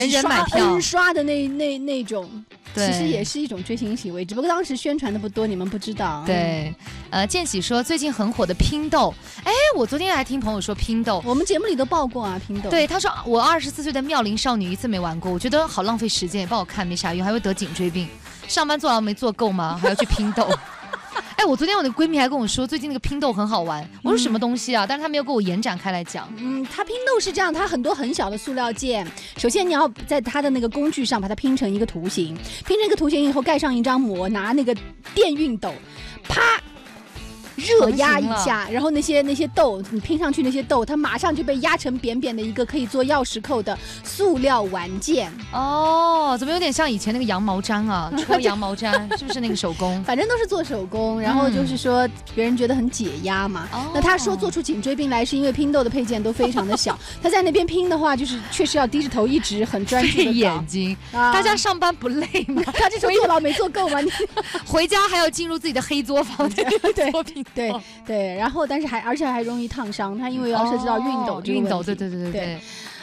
人买票 N 刷的那种。 对， 其实也是一种追星行为，只不过当时宣传的不多，你们不知道。 对，建喜说最近很火的拼豆，哎，我昨天还听朋友说拼豆， 我们节目里都报过啊，拼豆。 对，他说我24岁的妙龄少女一次没玩过，我觉得好浪费时间，也不好看，没啥用，还会得颈椎病。上班做完没做够吗？还要去拼豆。哎，我昨天我那个闺蜜还跟我说，最近那个拼豆很好玩。我说什么东西啊？但是她没有给我延展开来讲。 它拼豆是这样，它很多很小的塑料件，首先你要在它的那个工具上把它拼成一个图形，拼成一个图形以后盖上一张膜，拿那个电熨斗，啪。热压一下，然后那些豆你拼上去，那些豆它马上就被压成扁扁的一个可以做钥匙扣的塑料玩件。 哦，怎么有点像以前那个羊毛毡啊？戳羊毛毡是不是那个手工？ 反正都是做手工，然后就是说别人觉得很解压嘛。那他说做出颈椎病来是因为拼豆的配件都非常的小，他在那边拼的话就是确实要低着头一直很专注的眼睛。大家上班不累吗？ 他这说坐牢没做够吗？你回家还要进入自己的黑作坊做拼。 对，然后但是而且还容易烫伤，它因为要涉及到熨斗这个问题。 对。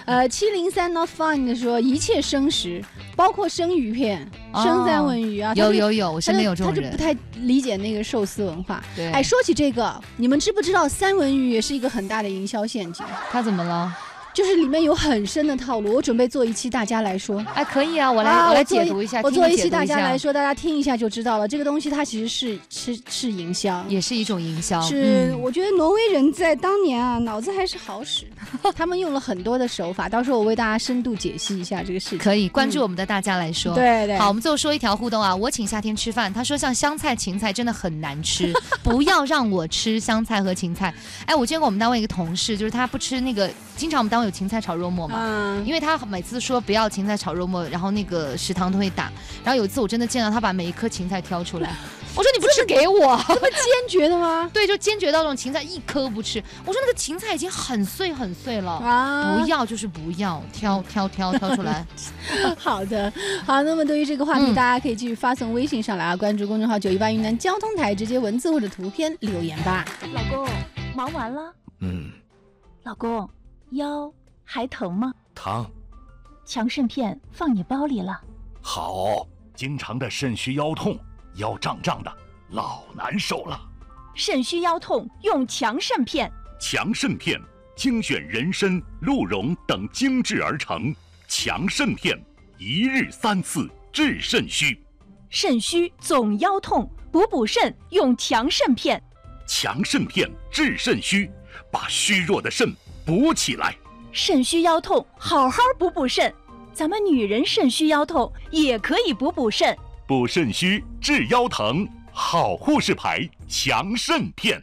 703 Not Fine 的说一切生食，包括生鱼片、生三文鱼啊。 有，我身边有这种人。 他就不太理解那个寿司文化。 对。 哎，说起这个，你们知不知道三文鱼也是一个很大的营销陷阱？ 它怎么了？ 就是里面有很深的套路，我准备做一期大家来说。 哎，可以啊，我来解读一下。 我做一期大家来说，大家听一下就知道了。这个东西它其实是营销， 也是一种营销。 是，我觉得挪威人在当年啊，脑子还是好使，他们用了很多的手法。到时候我为大家深度解析一下这个事情。 可以关注我们的大家来说。 对。 好，我们最后说一条互动啊，我请夏天吃饭，他说像香菜、芹菜真的很难吃，不要让我吃香菜和芹菜。哎，我见过我们单位一个同事，就是他不吃那个，经常我们单位有芹菜炒肉末。因为他每次说不要芹菜炒肉末，然后那个食堂都会打。然后有一次我真的见到他把每一颗芹菜挑出来，我说你不吃给我， 这么坚决的吗？ 对，就坚决到这种芹菜一颗不吃。我说那个芹菜已经很碎很碎了啊，不要就是不要，挑出来。 好的，好，那么对于这个话题，大家可以继续发送微信上来啊，关注公众号918云南交通台，直接文字或者图片留言吧。 老公，忙完了？老公，腰还疼吗？ 疼。 强肾片放你包里了。 好，经常的肾虚腰痛，腰胀胀的，老难受了。 肾虚腰痛用强肾片。 强肾片精选人参、鹿茸等精制而成，强肾片一日3次治肾虚。 肾虚总腰痛，补肾用强肾片。 强肾片治肾虚，把虚弱的肾补起来。 肾虚腰痛，好好补肾。咱们女人肾虚腰痛也可以补肾。 补肾虚治腰疼，好护士牌强肾片。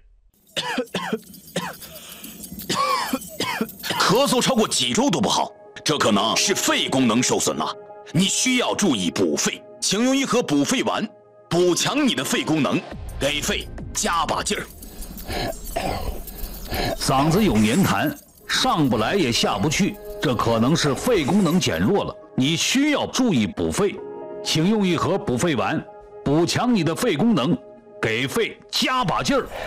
咳嗽超过几周都不好，这可能是肺功能受损了。你需要注意补肺，请用一盒补肺丸，补强你的肺功能，给肺加把劲儿。 嗓子有黏痰，上不来也下不去，这可能是肺功能减弱了，你需要注意补肺，请用一盒补肺丸，补强你的肺功能，给肺加把劲儿。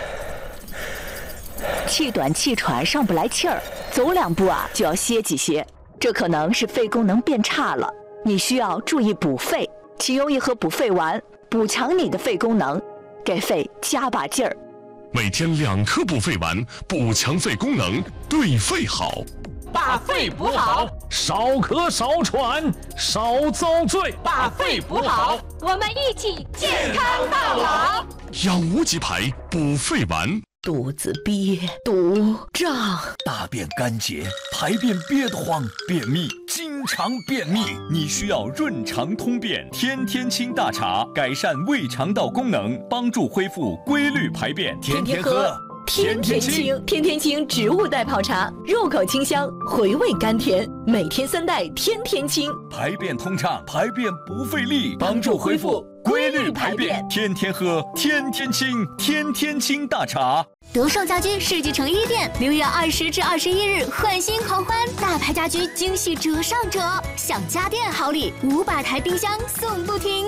气短气喘上不来气儿，走2步啊就要歇几歇，这可能是肺功能变差了，你需要注意补肺，请用一盒补肺丸，补强你的肺功能，给肺加把劲儿。 每天2颗补肺丸，补强肺功能，对肺好。 把肺补好， 少咳少喘少遭罪。 把肺补好，我们一起健康到老。 养无极牌补肺丸。 肚子憋、堵、胀， 大便干结，排便憋得慌，便秘，经常便秘，你需要润肠通便天天清大茶，改善胃肠道功能，帮助恢复规律排便。 天天喝，天天清，天天清植物代泡茶，入口清香，回味甘甜，每天3袋，天天清， 排便通畅，排便不费力，帮助恢复规律排便。天天喝，天天清，天天清大茶。 德胜家居世纪城1店6月20至21日换新狂欢，大牌家居惊喜折上折，享家电好礼，500台冰箱送不停。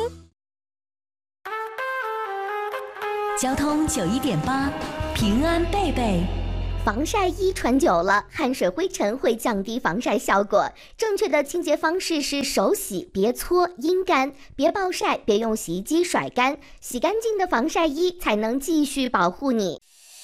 交通91.8，平安贝贝， 防晒衣穿久了，汗水灰尘会降低防晒效果。正确的清洁方式是手洗，别搓，阴干，别暴晒，别用洗衣机甩干，洗干净的防晒衣才能继续保护你。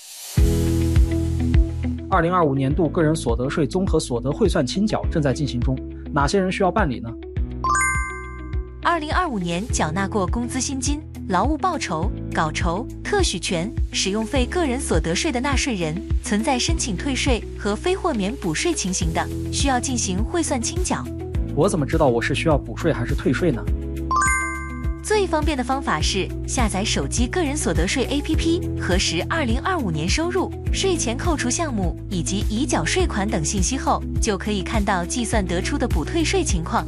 2025年度个人所得税综合所得汇算清缴正在进行中，哪些人需要办理呢 ？2025年缴纳过工资薪金、劳务报酬、稿酬、特许权、使用费个人所得税的纳税人，存在申请退税和非豁免补税情形的，需要进行汇算清缴。 我怎么知道我是需要补税还是退税呢？ 最方便的方法是下载手机个人所得税 APP， 核实2025年收入、税前扣除项目以及已缴税款等信息后，就可以看到计算得出的补退税情况。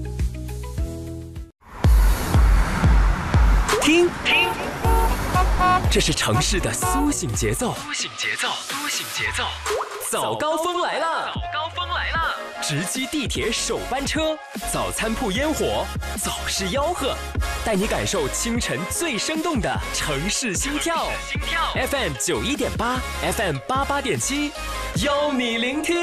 听，这是城市的苏醒节奏。早高峰来了！直击地铁首班车，早餐铺烟火，早市吆喝，带你感受清晨最生动的城市心跳。FM 91.8 ，FM 88.7，邀你聆听。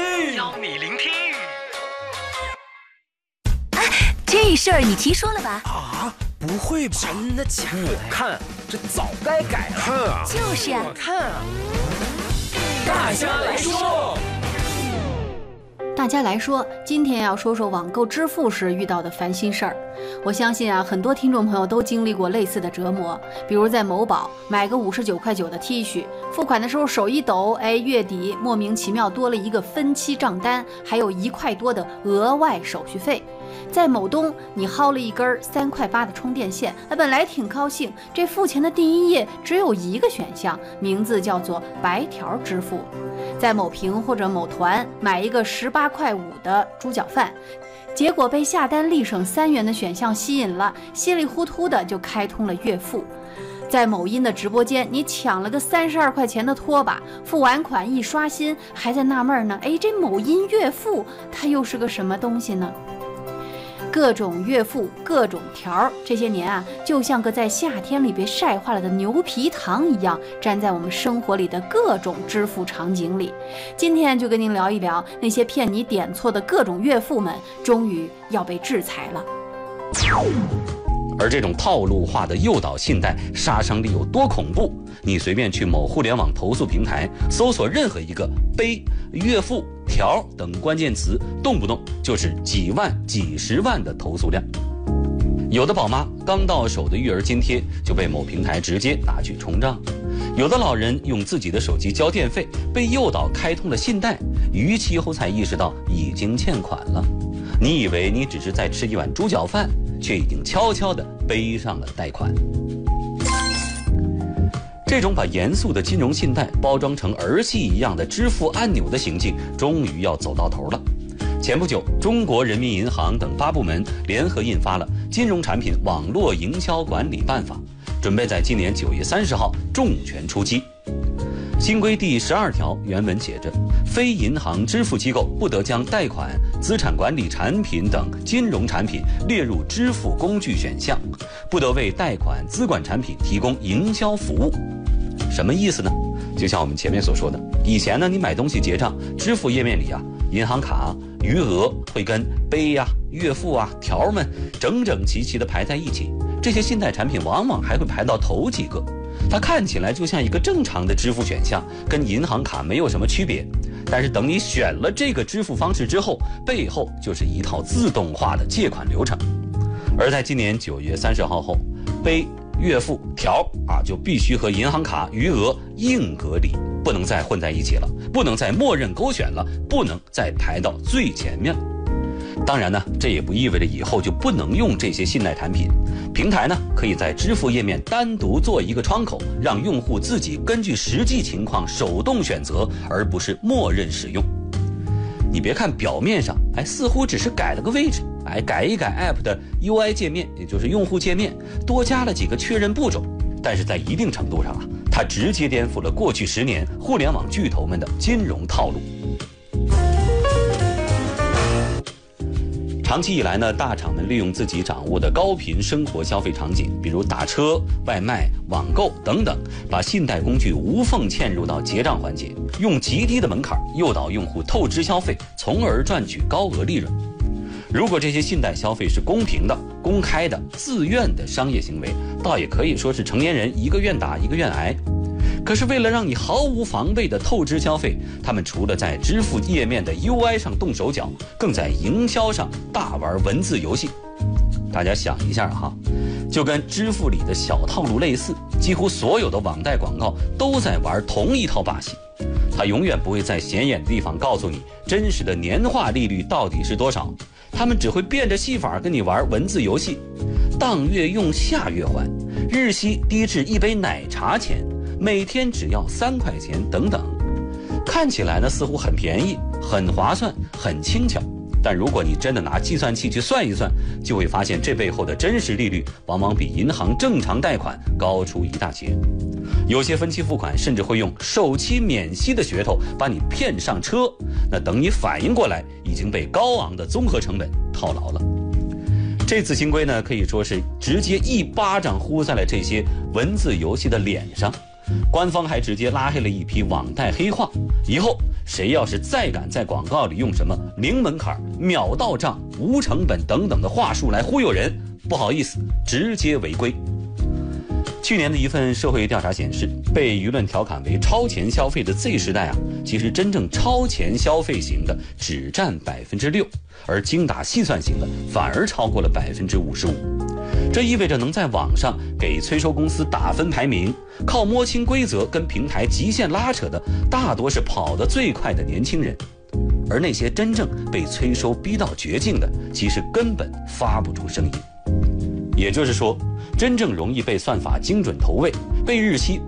哎，这事儿你提说了吧？ 啊，不会吧？真的假的？我看这早该改了。 就是啊， 我看啊。大家来说。 大家来说，今天要说说网购支付时遇到的烦心事儿。我相信啊，很多听众朋友都经历过类似的折磨，比如在某宝买个59.9块的 T 恤，付款的时候手一抖，月底莫名其妙多了一个分期账单，还有1块多的额外手续费。在某东，你薅了一根3.8块的充电线，本来挺高兴，这付钱的第一页只有一个选项，名字叫做白条支付。在某平或者某团买一个18.5块的猪脚饭，结果被下单立省3元的选项吸引了，稀里糊涂的就开通了月付。在某音的直播间，你抢了个32块钱的拖把，付完款一刷新，还在纳闷呢，这某音月付它又是个什么东西呢？各种月付，各种条，这些年啊，就像个在夏天里被晒化了的牛皮糖一样，粘在我们生活里的各种支付场景里。今天就跟您聊一聊那些骗你点错的各种月付们，终于要被制裁了。 而这种套路化的诱导信贷杀伤力有多恐怖？你随便去某互联网投诉平台搜索任何一个杯、月付、条等关键词，动不动就是几万、几十万的投诉量。有的宝妈刚到手的育儿津贴就被某平台直接拿去冲账，有的老人用自己的手机交电费，被诱导开通了信贷，逾期后才意识到已经欠款了。你以为你只是在吃一碗猪脚饭，却已经悄悄地背上了贷款。这种把严肃的金融信贷包装成儿戏一样的支付按钮的行径，终于要走到头了。前不久，中国人民银行等8部门联合印发了《金融产品网络营销管理办法》，准备在今年9月30号重拳出击。新规第12条原文写着：非银行支付机构不得将贷款、资产管理产品等金融产品列入支付工具选项，不得为贷款、资管产品提供营销服务。什么意思呢？就像我们前面所说的，以前呢，你买东西结账，支付页面里啊，银行卡、余额会跟杯呀、月付啊、条们整整齐齐地排在一起，这些信贷产品往往还会排到头几个。它看起来就像一个正常的支付选项，跟银行卡没有什么区别。但是等你选了这个支付方式之后，背后就是一套自动化的借款流程。而在今年9月30号后，杯、月付、条就必须和银行卡、余额硬隔离，不能再混在一起了，不能再默认勾选了，不能再排到最前面了。当然呢，这也不意味着以后就不能用这些信贷产品。平台呢，可以在支付页面单独做一个窗口，让用户自己根据实际情况手动选择，而不是默认使用。你别看表面上，似乎只是改了个位置，改一改 App 的 UI 界面，也就是用户界面，多加了几个确认步骤，但是在一定程度上它直接颠覆了过去10年互联网巨头们的金融套路。 长期以来呢，大厂们利用自己掌握的高频生活消费场景，比如打车、外卖、网购等等，把信贷工具无缝嵌入到结账环节，用极低的门槛诱导用户透支消费，从而赚取高额利润。如果这些信贷消费是公平的、公开的、自愿的商业行为，倒也可以说是成年人一个愿打一个愿挨。可是为了让你毫无防备的透支消费，他们除了在支付页面的 UI 上动手脚，更在营销上大玩文字游戏。大家想一下哈，就跟支付里的小套路类似，几乎所有的网贷广告都在玩同一套把戏。他永远不会在显眼的地方告诉你真实的年化利率到底是多少，他们只会变着戏法跟你玩文字游戏。当月用下月还，日息低至一杯奶茶钱，每天只要3块钱等等，看起来呢似乎很便宜、很划算、很轻巧，但如果你真的拿计算器去算一算，就会发现这背后的真实利率往往比银行正常贷款高出一大截。有些分期付款甚至会用首期免息的噱头把你骗上车，那等你反应过来，已经被高昂的综合成本套牢了。这次新规呢，可以说是直接一巴掌呼在了这些文字游戏的脸上。官方还直接拉黑了一批网贷黑话，以后谁要是再敢在广告里用什么零门槛、秒到账、无成本等等的话术来忽悠人，不好意思，直接违规。去年的一份社会调查显示，被舆论调侃为超前消费的 Z 时代啊，其实真正超前消费型的只占6%，而精打细算型的反而超过了55%。这意味着能在网上给催收公司打分排名，靠摸清规则跟平台极限拉扯的，大多是跑得最快的年轻人。而那些真正被催收逼到绝境的，其实根本发不出声音。也就是说，真正容易被算法精准投喂，被日息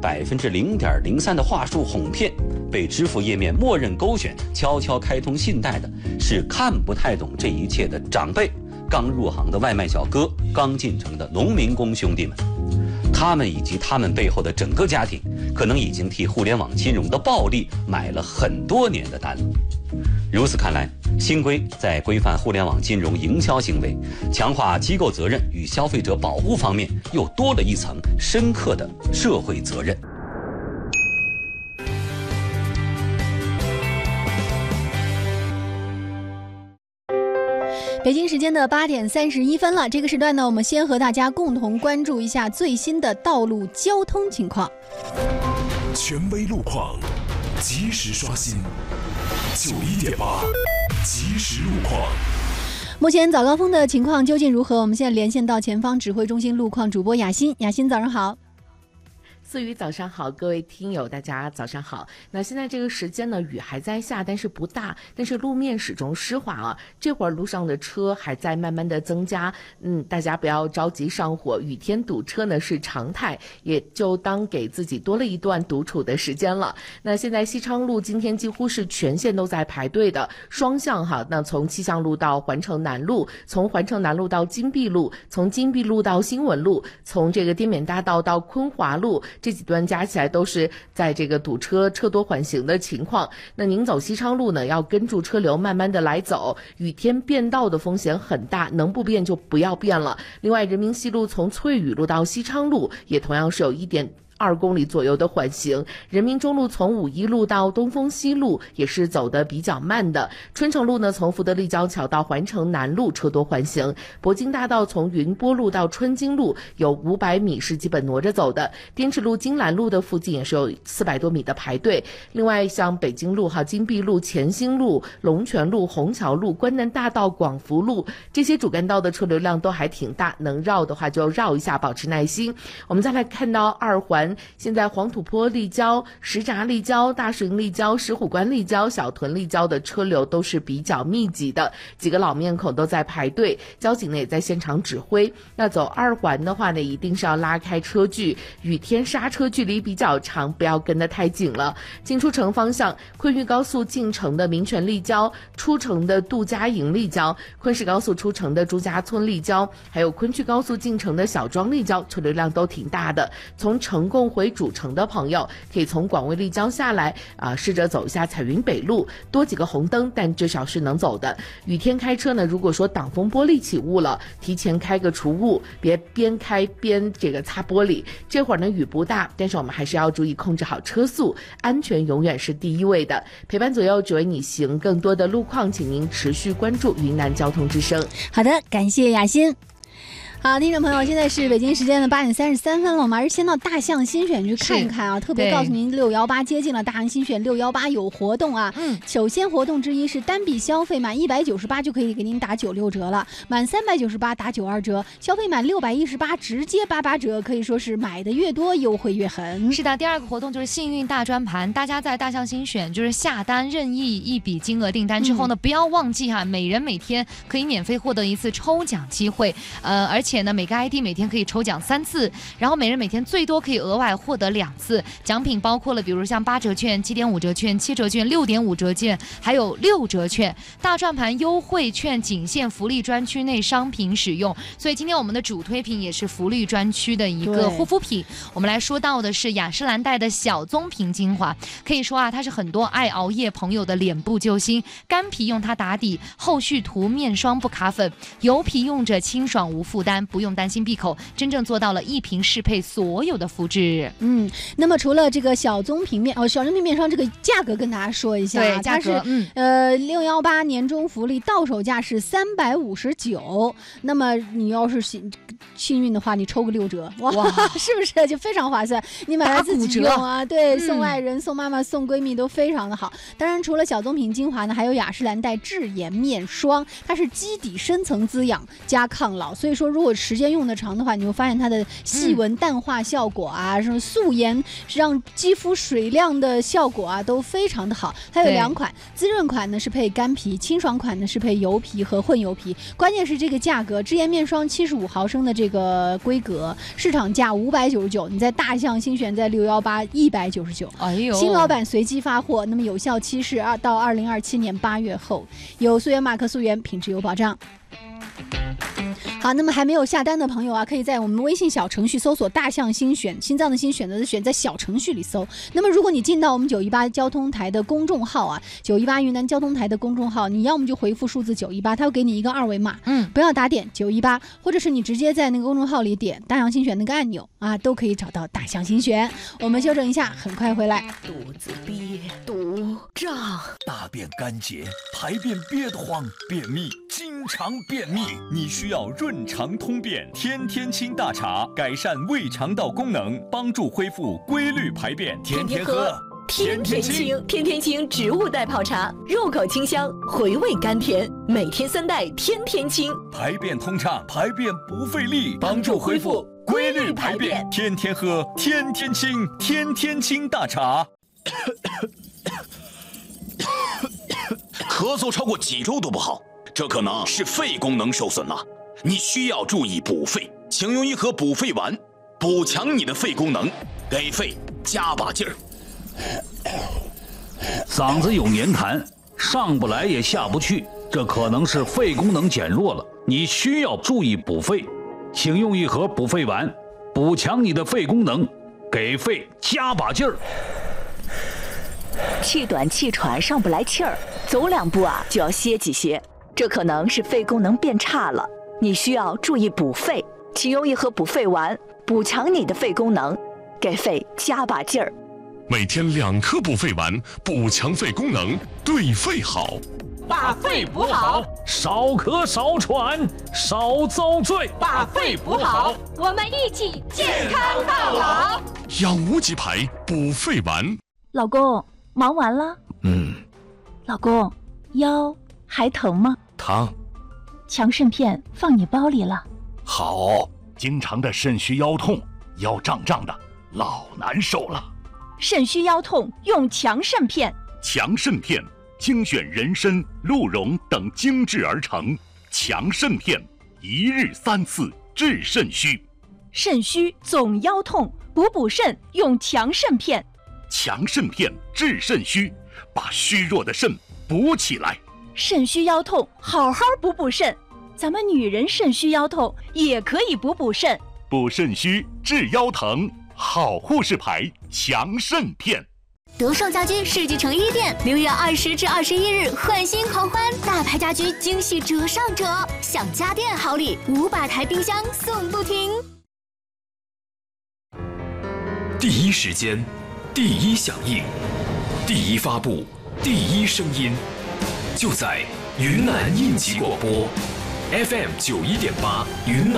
0.03%的话术哄骗，被支付页面默认勾选悄悄开通信贷的，是看不太懂这一切的长辈、刚入行的外卖小哥、刚进城的农民工兄弟们。他们以及他们背后的整个家庭，可能已经替互联网金融的暴利买了很多年的单了。如此看来，新规在规范互联网金融营销行为、强化机构责任与消费者保护方面，又多了一层深刻的社会责任。 北京时间的8点31分了，这个时段呢，我们先和大家共同关注一下最新的道路交通情况。 权威路况，及时刷新，91.8，即时路况。 目前早高峰的情况究竟如何？我们现在连线到前方指挥中心路况主播雅欣。雅欣，早上好。 思雨早上好，各位听友大家早上好。那现在这个时间呢，雨还在下，但是不大，但是路面始终湿滑啊。这会儿路上的车还在慢慢的增加，大家不要着急上火，雨天堵车呢是常态，也就当给自己多了一段独处的时间了。那现在西昌路今天几乎是全线都在排队的，双向哈，那从气象路到环城南路，从环城南路到金碧路，从金碧路到新闻路，从这个滇缅大道到昆华路。这几段加起来都是在这个堵车、车多缓行的情况。那您走西昌路呢，要跟住车流慢慢的来走，雨天变道的风险很大，能不变就不要变了。另外，人民西路从翠雨路到西昌路也同样是有1.2公里左右的缓行，人民中路从五一路到东风西路也是走得比较慢的。春城路呢，从福德立交桥到环城南路车多缓行。铂金大道从云波路到春金路有500米是基本挪着走的。滇池路、金兰路的附近也是有400多米的排队。另外，像北京路、金碧路、乾兴路、龙泉路、虹桥路、关南大道、广福路这些主干道的车流量都还挺大，能绕的话就绕一下，保持耐心。我们再来看到2环。现在黄土坡立交、石闸立交、大石营立交、石虎关立交、小屯立交的车流都是比较密集的，几个老面孔都在排队，交警呢也在现场指挥。那走2环的话呢，一定是要拉开车距，雨天刹车距离比较长，不要跟得太紧了。进出城方向，昆玉高速进城的民权立交，出城的杜家营立交，昆石高速出城的朱家村立交，还有昆曲高速进城的小庄立交，车流量都挺大的。从成功共回主城的朋友，可以从广卫立交下来试着走一下彩云北路，多几个红灯，但至少是能走的。雨天开车呢，如果说挡风玻璃起雾了，提前开个除雾，别边开边擦玻璃。这会儿呢雨不大，但是我们还是要注意控制好车速，安全永远是第一位的。陪伴左右，只为你行。更多的路况，请您持续关注云南交通之声。 好的，感谢雅欣。好，听众朋友，现在是北京时间的8点33分了，我们还是先到大象新选去看一看啊。特别告诉您，618接近了，大象新选618有活动啊。首先活动之一是单笔消费满198就可以给您打96折了，满398打92折，消费满618直接88折，可以说是买的越多优惠越狠。 是的，第二个活动就是幸运大专盘，大家在大象新选就是下单任意一笔金额订单之后呢，不要忘记每人每天可以免费获得一次抽奖机会，而且呢每个 ID 每天可以抽奖3次，然后每人每天最多可以额外获得2次奖品，包括了比如像8折券、7.5折券、7折券、6.5折券，还有6折券。大转盘优惠券仅限福利专区内商品使用，所以今天我们的主推品也是福利专区的一个护肤品。我们来说到的是雅诗兰黛的小棕瓶精华，可以说它是很多爱熬夜朋友的脸部救星。干皮用它打底，后续涂面霜不卡粉，油皮用着清爽无负担，不用担心闭口，真正做到了一瓶适配所有的肤质。 那么除了这个小棕瓶面霜这个价格跟大家说一下， 对，价格 618年终福利到手价是359，那么你要是幸运的话，你抽个6折，哇，是不是就非常划算？你买来自己用啊，对，送爱人、送妈妈、送闺蜜都非常的好。当然，除了小棕瓶精华呢，还有雅诗兰黛智颜面霜，它是基底深层滋养加抗老，所以说如果时间用得长的话，你会发现它的细纹淡化效果啊，什么素颜让肌肤水亮的效果啊，都非常的好。它有2款，滋润款呢是配干皮，清爽款呢是配油皮和混油皮。关键是这个价格，智颜面霜75毫升的这个规格，市场价599，你在大象新选在618 199， 哎呦， 新老板随机发货，那么有效期是到2027年8月后，有溯源马克溯源，品质有保障。好，那么还没有下单的朋友啊，可以在我们微信小程序搜索大象新选，心脏的心，选择的选，在小程序里搜。那么如果你进到我们918交通台的公众号啊，918云南交通台的公众号，你要么就回复数字918，它会给你一个2维码，不要打点918，或者是你直接在那个公众号里点大象新选那个按钮啊，都可以找到大象新选。我们休整一下，很快回来。 肚子憋肚胀， 大便干结，排便憋得慌，便秘，经常便秘，你需要润肠通便天天清大茶，改善胃肠道功能，帮助恢复规律排便。天天喝天天清，天天清植物代泡茶，入口清香，回味甘甜，每天3袋天天清， 排便通畅，排便不费力，帮助恢复规律排便。天天喝天天清，天天清大茶。 咳嗽超过几周都不好，这可能是肺功能受损了。你需要注意补肺，请用一盒补肺丸，补强你的肺功能，给肺加把劲儿。 嗓子有黏痰，上不来也下不去，这可能是肺功能减弱了。你需要注意补肺，请用一盒补肺丸，补强你的肺功能，给肺加把劲儿。 气短气喘上不来气儿，走2步就要歇几歇，这可能是肺功能变差了。你需要注意补肺，请用一盒补肺丸，补强你的肺功能，给肺加把劲儿。 每天2颗补肺丸，补强肺功能，对肺好。 把肺补好， 少咳少喘少遭罪。 把肺补好，我们一起健康到老。 养无极牌补肺丸。 老公，忙完了？老公，腰还疼吗？ 疼。 强肾片放你包里了。 好，经常的肾虚腰痛，腰胀胀的，老难受了。 肾虚腰痛用强肾片。 强肾片精选人参、鹿茸等精制而成，强肾片1日3次治肾虚。 肾虚总腰痛，补肾用强肾片。 强肾片治肾虚，把虚弱的肾补起来。 肾虚腰痛，好好补肾。咱们女人肾虚腰痛也可以补肾。 补肾虚治腰疼， 好护士牌强肾片。 德胜家居世纪城1店6月20至21日换新狂欢，大牌家居惊喜折上折，享家电好礼，500台冰箱送不停。 第一时间，第一响应，第一发布，第一声音，就在云南应急广播 FM 91.8云南。